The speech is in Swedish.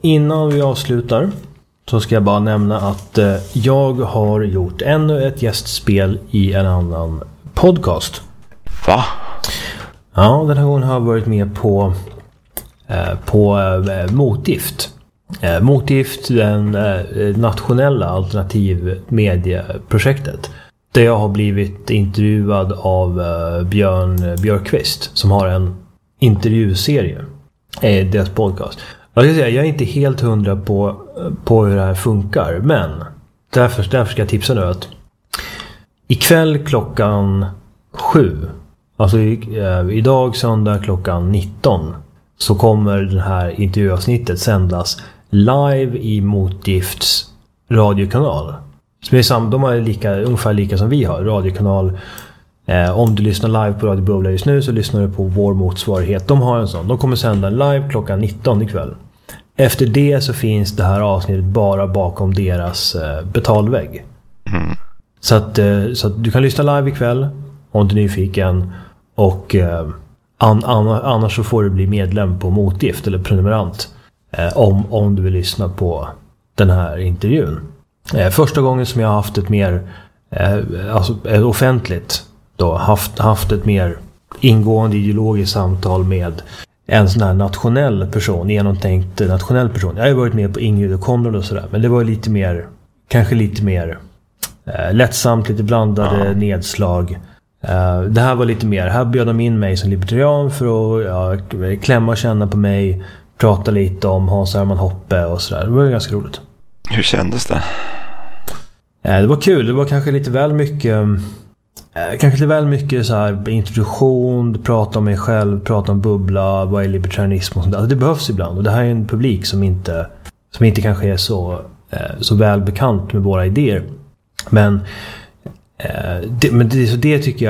innan vi avslutar så ska jag bara nämna att jag har gjort ännu ett gästspel i en annan podcast. Va? Ja, den här gången har jag varit med på Motgift. Motgift, den nationella alternativmedieprojektet. Där jag har blivit intervjuad av Björn Björkqvist som har en intervjuserie i deras podcast. Jag ska säga, jag är inte helt hundra på hur det här funkar, men därför ska jag tipsa nu att ikväll klockan 7, alltså idag söndag klockan 19, så kommer den här intervjuavsnittet sändas live i Motgifts radiokanal. De är ungefär lika som vi har, radiokanal. Om du lyssnar live på Radio Bubbla just nu så lyssnar du på vår motsvarighet. De har en sån. De kommer sända live klockan 19 ikväll. Efter det så finns det här avsnittet bara bakom deras betalvägg. Så att du kan lyssna live ikväll om du är nyfiken. Och annars så får du bli medlem på Motgift eller prenumerant om du vill lyssna på den här intervjun. Första gången som jag har haft ett mer offentligt då, haft ett mer ingående ideologiskt samtal med en sån här nationell person, genomtänkt nationell person. Jag har ju varit med på Ingrid och Konrad och sådär, men det var lite mer, kanske lite mer lättsamt, lite blandade nedslag. Det här var lite mer, här bjöd de in mig som libertarian för att klämma och känna på mig, prata lite om Hans Hermann Hoppe och sådär. Det var ganska roligt. Hur kändes det? Det var kul, det var kanske lite väl mycket så här introduktion, prata om mig själv, prata om bubbla, vad är libertarianism och sånt där. Alltså det behövs ibland, och det här är en publik som inte kanske är så väl bekant med våra idéer. Men det tycker jag